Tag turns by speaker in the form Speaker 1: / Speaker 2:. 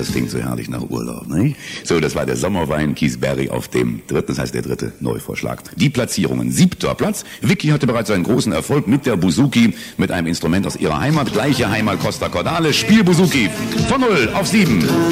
Speaker 1: das klingt so herrlich nach Urlaub, nicht? So, das war der Sommerwein Kiesberry auf dem dritten, das heißt der dritte Neuvorschlag. Die Platzierungen: 7. Platz. Vicky hatte bereits einen großen Erfolg mit der Bouzouki, mit einem Instrument aus ihrer Heimat. Gleiche Heimat Costa Cordale. Spiel Bouzouki von 0 auf 7.